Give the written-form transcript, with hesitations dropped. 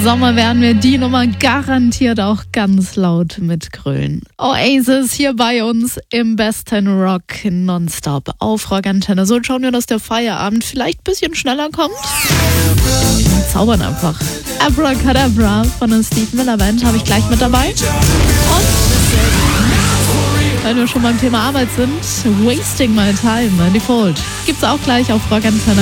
Sommer werden wir die Nummer garantiert auch ganz laut mitgrölen. Oasis hier bei uns im besten Rock nonstop auf Rockantenne. So schauen wir, dass der Feierabend vielleicht ein bisschen schneller kommt. Wir zaubern einfach. Abracadabra von der Steve Miller Band habe ich gleich mit dabei. Und wenn wir schon beim Thema Arbeit sind, Wasting My Time, Default. Gibt's auch gleich auf Rockantenne.